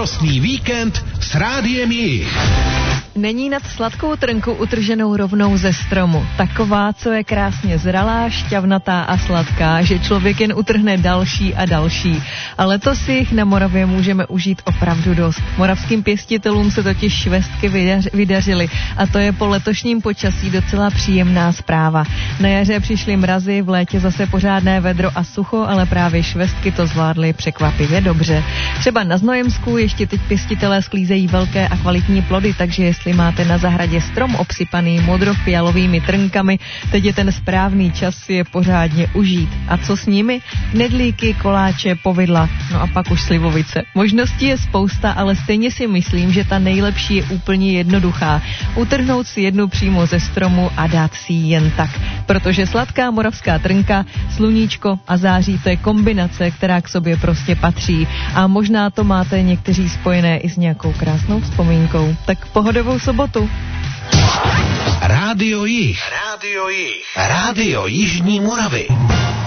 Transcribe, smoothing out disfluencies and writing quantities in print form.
Radostný víkend s Rádiem Jich. Není nad sladkou trnku utrženou rovnou ze stromu. Taková, co je krásně zralá, šťavnatá a sladká, že člověk jen utrhne další a další. A letos si jich na Moravě můžeme užít opravdu dost. Moravským pěstitelům se totiž švestky vydařily a to je po letošním počasí docela příjemná zpráva. Na jaře přišly mrazy, v létě zase pořádné vedro a sucho, ale právě švestky to zvládly překvapivě dobře. Třeba na Znojemsku ještě teď pěstitelé sklízejí velké a kvalitní plody, takže jestli máte na zahradě strom obsypaný modrofialovými trnkami, teď je ten správný čas si je pořádně užít. A co s nimi? Knedlíky, koláče, povidla, no a pak už slivovice. Možností je spousta, ale stejně si myslím, že ta nejlepší je úplně jednoduchá. Utrhnout si jednu přímo ze stromu a dát si ji jen tak. Protože sladká moravská trnka, sluníčko a září, to je kombinace, která k sobě prostě patří. A možná to máte někteří spojené i s nějakou krásnou vzpomínkou. Tak pohodovou sobotu. Rádio Jich. Rádio Jižní Moravy.